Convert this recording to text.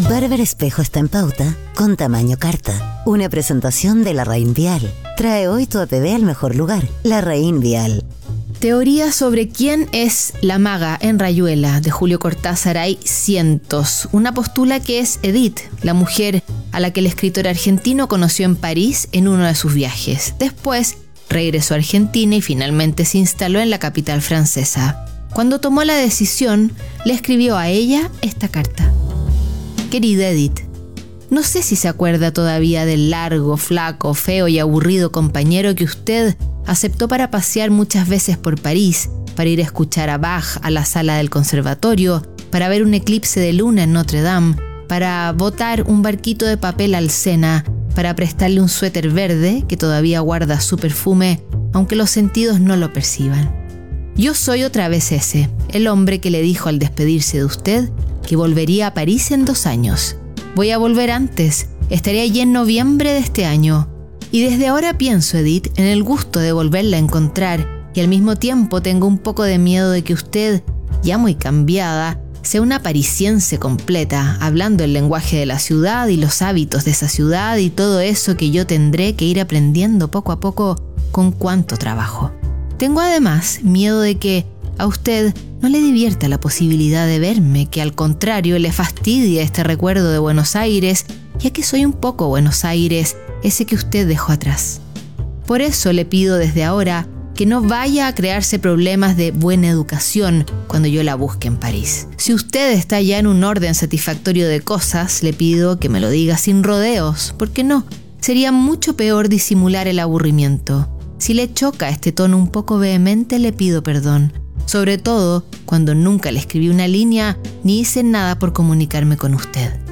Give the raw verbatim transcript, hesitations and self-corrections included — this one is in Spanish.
Barber Espejo está en pauta con tamaño carta. Una presentación de Larraín Vial. Trae hoy tu A P B al mejor lugar. Larraín Vial. Teoría sobre quién es la maga en Rayuela, de Julio Cortázar, hay cientos. Una postula que es Edith, la mujer a la que el escritor argentino conoció en París en uno de sus viajes. Después regresó a Argentina y finalmente se instaló en la capital francesa. Cuando tomó la decisión, le escribió a ella esta carta. Querida Edith, no sé si se acuerda todavía del largo, flaco, feo y aburrido compañero que usted aceptó para pasear muchas veces por París, para ir a escuchar a Bach a la sala del conservatorio, para ver un eclipse de luna en Notre Dame, para botar un barquito de papel al Sena, para prestarle un suéter verde que todavía guarda su perfume, aunque los sentidos no lo perciban. Yo soy otra vez ese, el hombre que le dijo al despedirse de usted que volvería a París en dos años. Voy a volver antes, estaré allí en noviembre de este año. Y desde ahora pienso, Edith, en el gusto de volverla a encontrar y al mismo tiempo tengo un poco de miedo de que usted, ya muy cambiada, sea una parisiense completa, hablando el lenguaje de la ciudad y los hábitos de esa ciudad y todo eso que yo tendré que ir aprendiendo poco a poco con cuánto trabajo. Tengo además miedo de que a usted no le divierta la posibilidad de verme, que al contrario le fastidie este recuerdo de Buenos Aires, ya que soy un poco Buenos Aires, ese que usted dejó atrás. Por eso le pido desde ahora que no vaya a crearse problemas de buena educación cuando yo la busque en París. Si usted está ya en un orden satisfactorio de cosas, le pido que me lo diga sin rodeos, porque no, sería mucho peor disimular el aburrimiento. Si le choca este tono un poco vehemente, le pido perdón, sobre todo cuando nunca le escribí una línea ni hice nada por comunicarme con usted.